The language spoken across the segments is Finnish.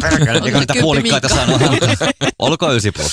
Eikä niitä puolikkaita sanoa. Olko 9+.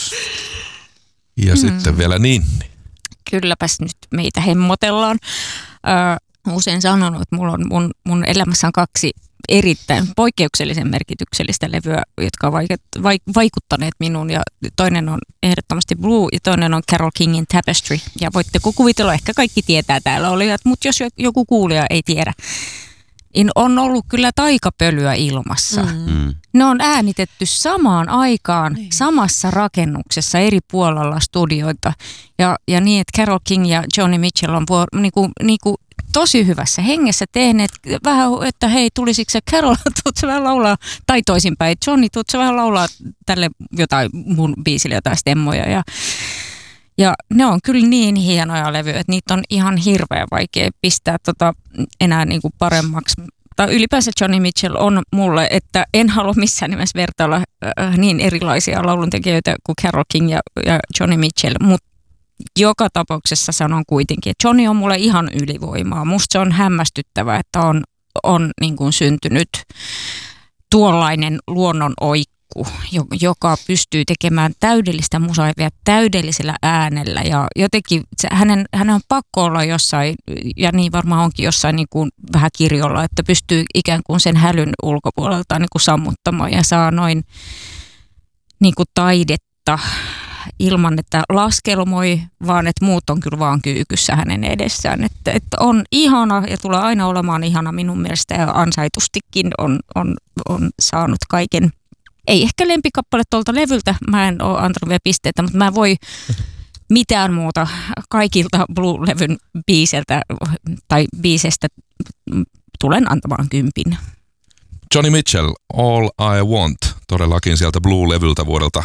Ja sitten vielä Ninni. Kylläpäs nyt meitä hemmotellaan. Usein sanonut, että mulla on mun elämässä on 2 erittäin poikkeuksellisen merkityksellistä levyä, jotka ovat vaikuttaneet minuun. Ja toinen on ehdottomasti Blue ja toinen on Carole Kingin Tapestry. Ja voitte kuvitella, ehkä kaikki tietää täällä olijat, mutta jos joku kuulija ei tiedä, niin on ollut kyllä taikapölyä ilmassa. Ne on äänitetty samaan aikaan, samassa rakennuksessa eri puolella studioita. Ja niin, että Carole King ja Joni Mitchell on niinku tosi hyvässä hengessä tehneet vähän, että hei, tulisiko se Carole, tuutko vähän laulaa, tai toisinpäin, Johnny, tuutko vähän laulaa tälle jotain mun biisille jotain stemmoja. Ja ne on kyllä niin hienoja levyjä, että niitä on ihan hirveän vaikea pistää enää niinku paremmaksi. Tai ylipäänsä Joni Mitchell on mulle, että en halua missään nimessä vertailla niin erilaisia lauluntekijöitä kuin Carole King ja Joni Mitchell, mutta joka tapauksessa sanon kuitenkin, että Johnny on mulle ihan ylivoimaa. Musta se on hämmästyttävää, että on niin kuin syntynyt tuollainen luonnon oikku, joka pystyy tekemään täydellistä musaa vielä täydellisellä äänellä. Ja jotenkin hänen on pakko olla jossain, ja niin varmaan onkin jossain niin kuin vähän kirjolla, että pystyy ikään kuin sen hälyn ulkopuolelta niin kuin sammuttamaan ja saa noin niin kuin taidetta ilman, että laskelmoi, vaan että muut on kyllä vaan kyykyssä hänen edessään. Että on ihana ja tulee aina olemaan ihana minun mielestä ja ansaitustikin on saanut kaiken. Ei ehkä lempikappale tuolta levyltä, mä en ole antanut vielä pisteitä, mutta mä en voi mitään muuta kaikilta Blue-levyn biiseltä tai biisestä tulen antamaan 10. Joni Mitchell, All I Want, todellakin sieltä Blue-levyltä vuodelta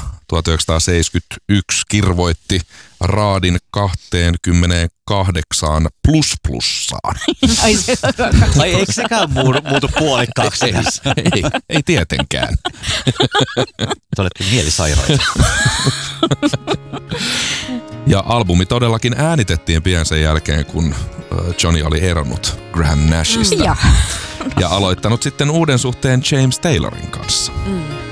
1971 kirvoitti raadin 28 plussaan. Ai eikö sekään muutu puolikkaaksi? Ei tietenkään. Te olette mielisairaita. Ja albumi todellakin äänitettiin pian sen jälkeen, kun Johnny oli eronnut Graham Nashista. Ja aloittanut sitten uuden suhteen James Taylorin kanssa.